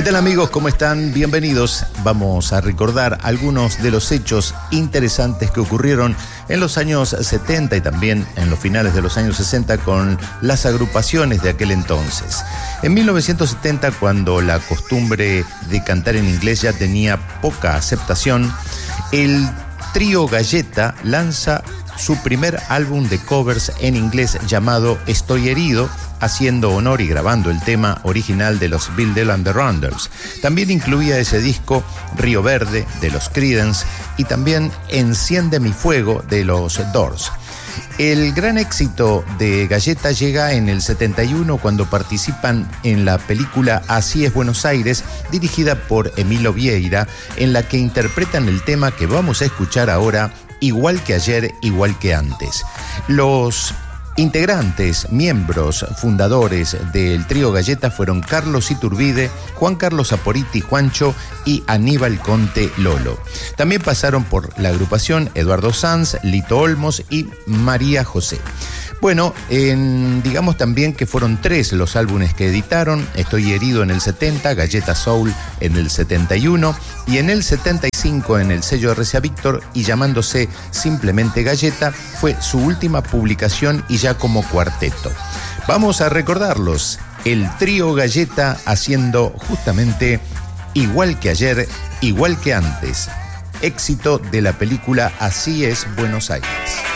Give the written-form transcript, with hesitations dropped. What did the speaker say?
¿Qué tal amigos? ¿Cómo están? Bienvenidos. Vamos a recordar algunos de los hechos interesantes que ocurrieron en los años 70 y también en los finales de los años 60 con las agrupaciones de aquel entonces. En 1970, cuando la costumbre de cantar en inglés ya tenía poca aceptación, el trío Galleta lanza su primer álbum de covers en inglés llamado Estoy herido, haciendo honor y grabando el tema original de los Bill Dell and the Rounders. También incluía ese disco Río Verde de los Creedence y también Enciende mi fuego de los Doors. El gran éxito de Galleta llega en el 71 cuando participan en la película Así es Buenos Aires, dirigida por Emilio Vieira, en la que interpretan el tema que vamos a escuchar ahora, Igual que ayer, igual que antes. Los integrantes, miembros, fundadores del trío Galleta fueron Carlos Iturbide, Juan Carlos Aporiti Juancho y Aníbal Conte Lolo. También pasaron por la agrupación Eduardo Sanz, Lito Olmos y María José. Bueno, digamos también que fueron 3 los álbumes que editaron. Estoy herido en el 70, Galleta Soul en el 71 y en el 75 en el sello RCA Víctor y llamándose simplemente Galleta fue su última publicación y ya como cuarteto. Vamos a recordarlos, el trío Galleta haciendo justamente Igual que ayer, igual que antes, éxito de la película Así es Buenos Aires.